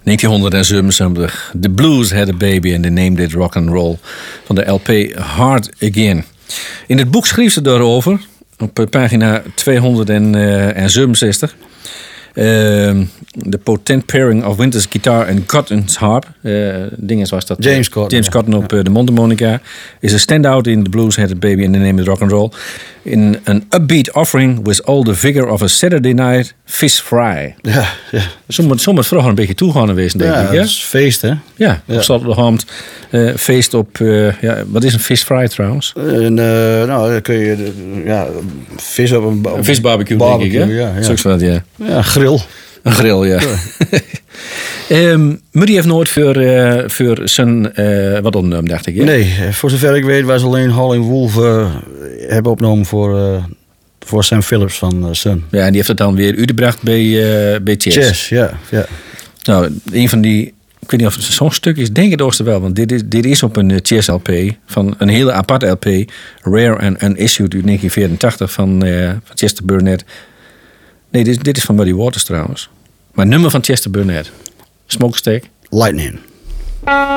1977. The Blues Had a Baby and they named it Rock and Roll. Van de LP Hard Again. In het boek schreef ze daarover. Op pagina 267. The potent pairing of Winters guitar and Cotton's harp. Dingen zoals dat. James Cotton op de mondharmonica. Is a standout in The Blues Had a Baby and they named it Rock and Roll. In an upbeat offering with all the vigor of a Saturday night fish fry. Ja. Soms vroeger een beetje toegaan geweest, denk ik. Ja, dat is feest, hè? Ja, op zaterdagavond feest op... wat is een fish fry trouwens? Dan kun je vis op een visbarbecue, denk ik, hè? Ja. Zoals dat, ja. Ja, grill. Een grill, ja. Muddy heeft nooit voor zijn... wat opgenomen, dacht ik, hè? Nee, voor zover ik weet was alleen Howlin' Wolf hebben opgenomen voor Sam Phillips van Sun. Ja, en die heeft het dan weer uitgebracht bij Chess. Chess, ja. Nou, een van die... Ik weet niet of het zo'n stuk is. Denk het oosten wel. Want dit is op een Chess LP. Van een hele aparte LP. Rare and Unissued uit 1984 van Chester Burnett. Nee, dit is van Muddy Waters trouwens. Maar het nummer van Chester Burnett. Smokestack. Lightning.